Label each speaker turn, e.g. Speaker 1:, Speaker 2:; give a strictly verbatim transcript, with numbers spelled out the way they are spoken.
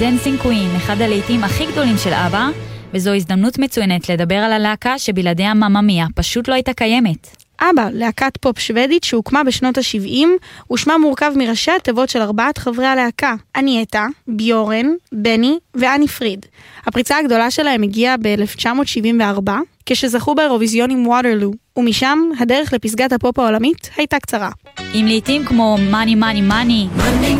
Speaker 1: Dancing Queen, אחד הלהיטים הכי גדולים של אבא, וזו הזדמנות מצוינת לדבר על הלהקה שבלעדיה ממא מיה פשוט לא הייתה קיימת.
Speaker 2: אבא, להקת פופ שוודית שהוקמה בשנות ה-שבעים, ושמה מורכב מראשי התיבות של ארבעת חברי הלהקה, אניאטה, ביורן, בני ואני פריד. הפריצה הגדולה שלהם הגיעה ב-אלף תשע מאות שבעים וארבע, כשזכו באירוויזיון עם ווטרלו, ומשם הדרך לפסגת הפופ העולמית הייתה קצרה.
Speaker 1: עם לעיתים כמו Money Money Money,
Speaker 3: Money